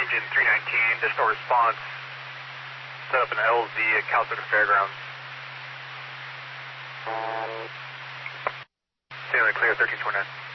engine 319, just no response. Set up an LZ at Calistoga Fairgrounds. Stanley clear 1329.